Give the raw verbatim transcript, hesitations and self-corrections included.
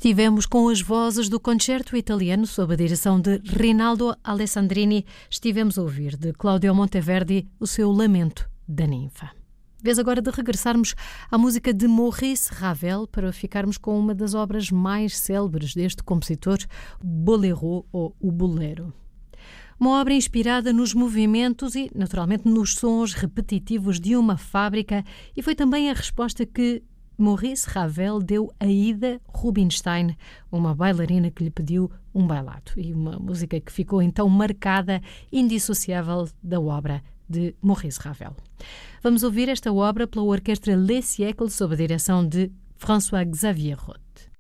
Estivemos com as vozes do concerto italiano sob a direção de Rinaldo Alessandrini. Estivemos a ouvir de Claudio Monteverdi o seu Lamento da Ninfa. Vez agora de regressarmos à música de Maurice Ravel para ficarmos com uma das obras mais célebres deste compositor, Bolero ou o Bolero. Uma obra inspirada nos movimentos e, naturalmente, nos sons repetitivos de uma fábrica, e foi também a resposta que Maurice Ravel deu a Ida Rubinstein, uma bailarina que lhe pediu um bailado, e uma música que ficou então marcada, indissociável da obra de Maurice Ravel. Vamos ouvir esta obra pela orquestra Les Siècles sob a direção de François Xavier Roth.